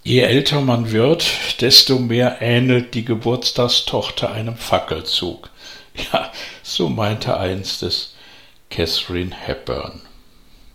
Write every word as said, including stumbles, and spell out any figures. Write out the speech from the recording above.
Je älter man wird, desto mehr ähnelt die Geburtstagstochter einem Fackelzug. Ja, so meinte einstes Katharine Hepburn.